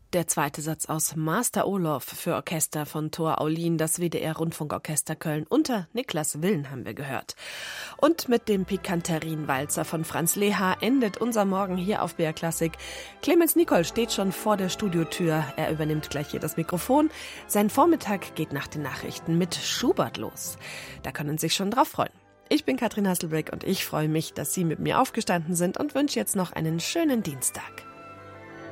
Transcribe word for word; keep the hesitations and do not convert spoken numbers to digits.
Der zweite Satz aus Master Olof für Orchester von Thor Aulin, das W D R-Rundfunkorchester Köln unter Niklas Willen haben wir gehört. Und mit dem Pikanterien-Walzer von Franz Leha endet unser Morgen hier auf B R Klassik. Clemens Nicol steht schon vor der Studiotür. Er übernimmt gleich hier das Mikrofon. Sein Vormittag geht nach den Nachrichten mit Schubert los. Da können Sie sich schon drauf freuen. Ich bin Katrin Hasselbeck und ich freue mich, dass Sie mit mir aufgestanden sind und wünsche jetzt noch einen schönen Dienstag.